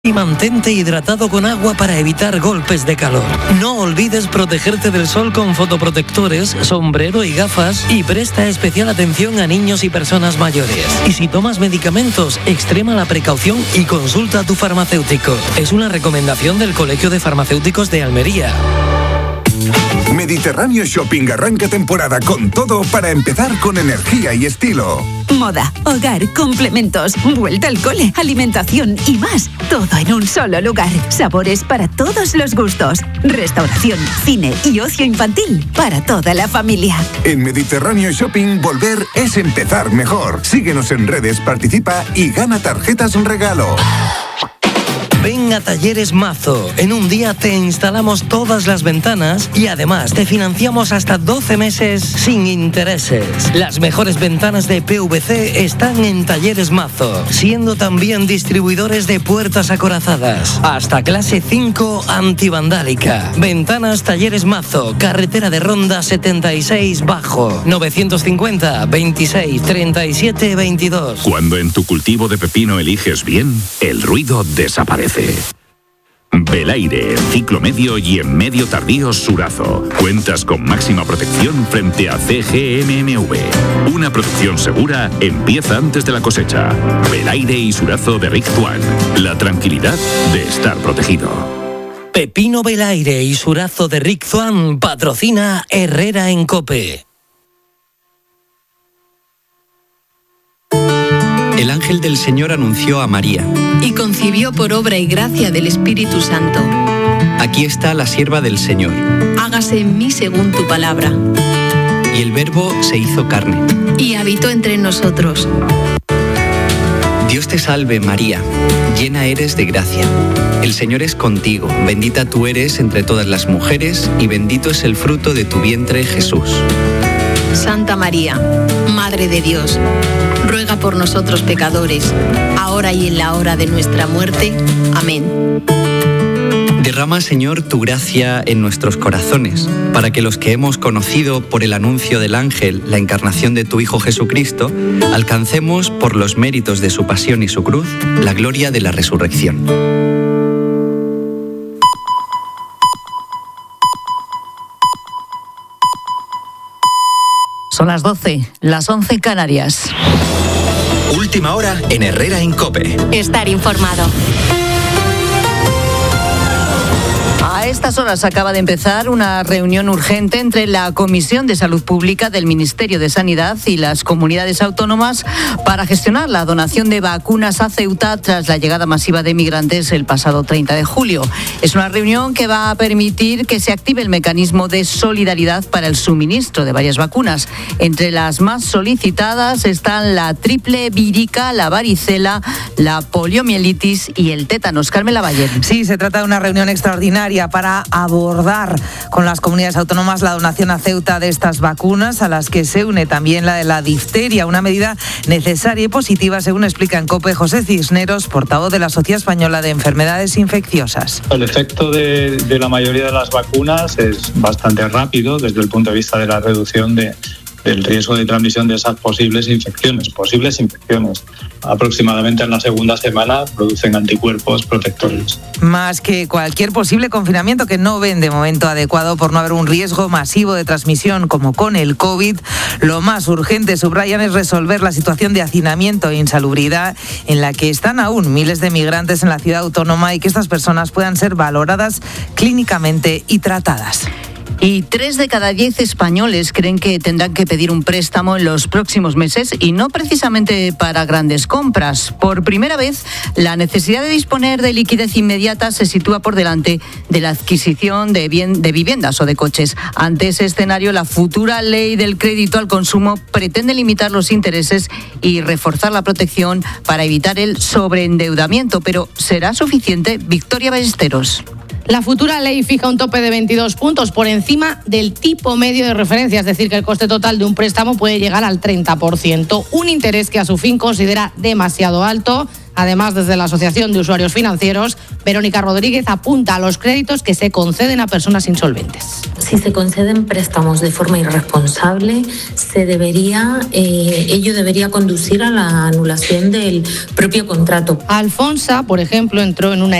Y mantente hidratado con agua para evitar golpes de calor. No olvides protegerte del sol con fotoprotectores, sombrero y gafas, y presta especial atención a niños y personas mayores. Y si tomas medicamentos, extrema la precaución y consulta a tu farmacéutico. Es una recomendación del Colegio de Farmacéuticos de Almería. Mediterráneo Shopping arranca temporada con todo para empezar con energía y estilo. Moda, hogar, complementos, vuelta al cole, alimentación y más. Todo en un solo lugar. Sabores para todos los gustos. Restauración, cine y ocio infantil para toda la familia. En Mediterráneo Shopping, volver es empezar mejor. Síguenos en redes, participa y gana tarjetas regalo. Ven a Talleres Mazo. En un día te instalamos todas las ventanas y además te financiamos hasta 12 meses sin intereses. Las mejores ventanas de PVC están en Talleres Mazo, siendo también distribuidores de puertas acorazadas. Hasta clase 5 antivandálica. Ventanas Talleres Mazo, carretera de Ronda 76 Bajo, 950 26 37 22. Cuando en tu cultivo de pepino eliges bien, el ruido desaparece. Belaire, ciclo medio y en medio tardío Surazo. Cuentas con máxima protección frente a CGMMV. Una producción segura empieza antes de la cosecha. Belaire y Surazo de Rick Swan. La tranquilidad de estar protegido. Pepino Belaire y Surazo de Rick Swan patrocina Herrera en COPE. El ángel del Señor anunció a María. Y concibió por obra y gracia del Espíritu Santo. Aquí está la sierva del Señor. Hágase en mí según tu palabra. Y el Verbo se hizo carne. Y habitó entre nosotros. Dios te salve, María, llena eres de gracia. El Señor es contigo, bendita tú eres entre todas las mujeres, y bendito es el fruto de tu vientre, Jesús. Santa María, Madre de Dios, ruega por nosotros pecadores, ahora y en la hora de nuestra muerte. Amén. Derrama, Señor, tu gracia en nuestros corazones, para que los que hemos conocido por el anuncio del ángel la encarnación de tu Hijo Jesucristo, alcancemos, por los méritos de su pasión y su cruz, la gloria de la resurrección. Son las 12, las 11 Canarias. Última hora en Herrera en COPE. Estar informado. A estas horas acaba de empezar una reunión urgente entre la Comisión de Salud Pública del Ministerio de Sanidad y las comunidades autónomas para gestionar la donación de vacunas a Ceuta tras la llegada masiva de migrantes el pasado 30 de julio. Es una reunión que va a permitir que se active el mecanismo de solidaridad para el suministro de varias vacunas. Entre las más solicitadas están la triple vírica, la varicela, la poliomielitis y el tétanos. Carmen Lavalle. Sí, se trata de una reunión extraordinaria para abordar con las comunidades autónomas la donación a Ceuta de estas vacunas, a las que se une también la de la difteria, una medida necesaria y positiva, según explica en COPE José Cisneros, portavoz de la Sociedad Española de Enfermedades Infecciosas. El efecto de la mayoría de las vacunas es bastante rápido desde el punto de vista de la reducción del riesgo de transmisión de esas posibles infecciones. Aproximadamente en la segunda semana producen anticuerpos protectores. Más que cualquier posible confinamiento que no ven de momento adecuado por no haber un riesgo masivo de transmisión como con el COVID, lo más urgente, subrayan, es resolver la situación de hacinamiento e insalubridad en la que están aún miles de migrantes en la ciudad autónoma y que estas personas puedan ser valoradas clínicamente y tratadas. Y 3 de cada 10 españoles creen que tendrán que pedir un préstamo en los próximos meses y no precisamente para grandes compras. Por primera vez, la necesidad de disponer de liquidez inmediata se sitúa por delante de la adquisición de viviendas o de coches. Ante ese escenario, la futura ley del crédito al consumo pretende limitar los intereses y reforzar la protección para evitar el sobreendeudamiento. Pero ¿será suficiente? Victoria Ballesteros. La futura ley fija un tope de 22 puntos por encima del tipo medio de referencia, es decir, que el coste total de un préstamo puede llegar al 30%, un interés que a su fin considera demasiado alto. Además, desde la Asociación de Usuarios Financieros, Verónica Rodríguez apunta a los créditos que se conceden a personas insolventes. Si se conceden préstamos de forma irresponsable, ello debería conducir a la anulación del propio contrato. Alfonsa, por ejemplo, entró en una